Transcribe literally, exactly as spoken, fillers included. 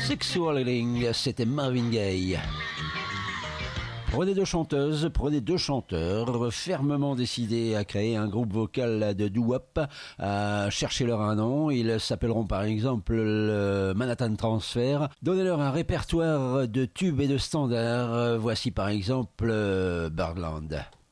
Sexual Healing, c'était Marvin Gaye. Prenez deux chanteuses, prenez deux chanteurs, fermement décidés à créer un groupe vocal de doo-wop, à chercher leur un nom. Ils s'appelleront par exemple le Manhattan Transfer. Donnez-leur un répertoire de tubes et de standards. Voici par exemple Birdland.